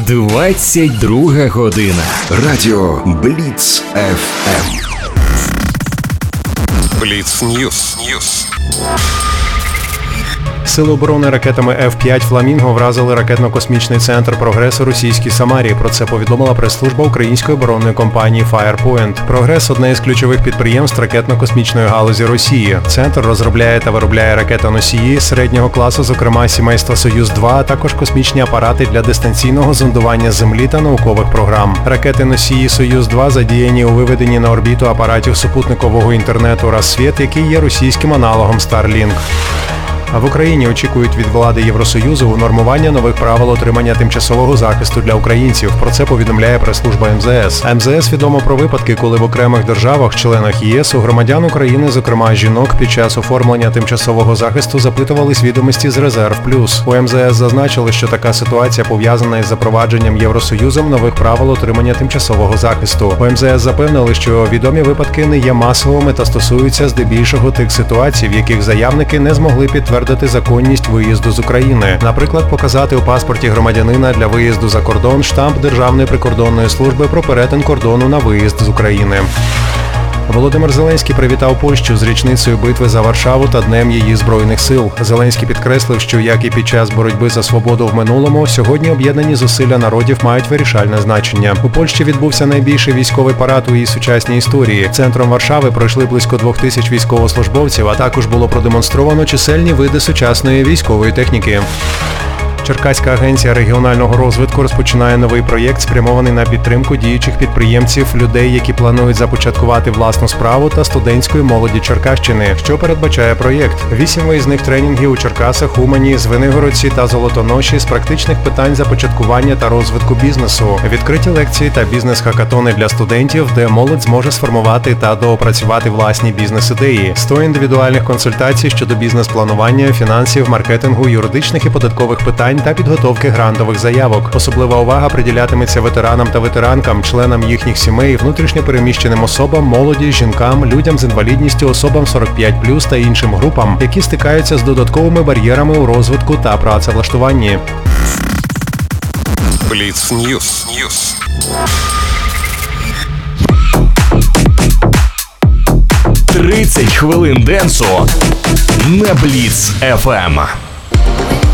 22 година. Радіо Бліц ФМ. Бліц Ньюс. Сили оборони ракетами F-5 «Фламінго» вразили ракетно-космічний центр «Прогрес» у російській Самарі. Про це повідомила прес-служба української оборонної компанії Firepoint. «Прогрес» – одне із ключових підприємств ракетно-космічної галузі Росії. Центр розробляє та виробляє ракетоносії середнього класу, зокрема сімейства «Союз-2», а також космічні апарати для дистанційного зондування Землі та наукових програм. Ракети-носії «Союз-2» задіяні у виведенні на орбіту апаратів супутникового інтернету «Рассвіт», який є російським аналогом Starlink. А в Україні очікують від влади Євросоюзу унормування нових правил отримання тимчасового захисту для українців. Про це повідомляє прес-служба МЗС. МЗС відомо про випадки, коли в окремих державах, членах ЄС, у громадян України, зокрема жінок, під час оформлення тимчасового захисту запитувались відомості з Резерв Плюс. У МЗС зазначили, що така ситуація пов'язана із запровадженням Євросоюзом нових правил отримання тимчасового захисту. У МЗС запевнили, що відомі випадки не є масовими та стосуються здебільшого тих ситуацій, в яких заявники не змогли підтвердити законність виїзду з України. Наприклад, показати у паспорті громадянина для виїзду за кордон штамп Державної прикордонної служби про перетин кордону на виїзд з України. Володимир Зеленський привітав Польщу з річницею битви за Варшаву та Днем її Збройних сил. Зеленський підкреслив, що, як і під час боротьби за свободу в минулому, сьогодні об'єднані зусилля народів мають вирішальне значення. У Польщі відбувся найбільший військовий парад у її сучасній історії. Центром Варшави пройшли близько 2000 військовослужбовців, а також було продемонстровано чисельні види сучасної військової техніки. Черкаська агенція регіонального розвитку розпочинає новий проєкт, спрямований на підтримку діючих підприємців, людей, які планують започаткувати власну справу, та студентської молоді Черкащини. Що передбачає проєкт? 8 виїзних тренінгів у Черкасах, Умані, Звенигородці та Золотоноші з практичних питань започаткування та розвитку бізнесу. Відкриті лекції та бізнес-хакатони для студентів, де молодь зможе сформувати та доопрацювати власні бізнес-ідеї. 100 індивідуальних консультацій щодо бізнес-планування, фінансів, маркетингу, юридичних і податкових питань та підготовки грантових заявок. Особлива увага приділятиметься ветеранам та ветеранкам, членам їхніх сімей, внутрішньо переміщеним особам, молоді, жінкам, людям з інвалідністю, особам 45+, та іншим групам, які стикаються з додатковими бар'єрами у розвитку та працевлаштуванні. Бліц Ньюс. 30 хвилин денсу на Бліц ФМ.